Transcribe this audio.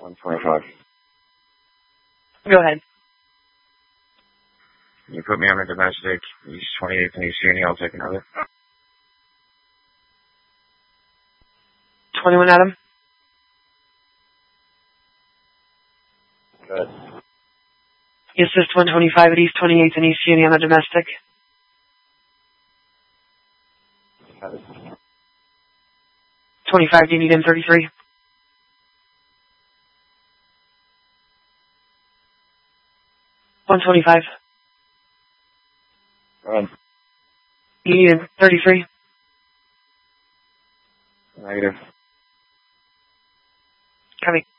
125. Go ahead. You put me on the domestic, East 28th and East Union, I'll take another. 21 Adam. Good. Yes, this 125 at East 28th and East Union on the domestic. Got it. 25, do you need M33? $125. Run. You need M33? Negative. Coming.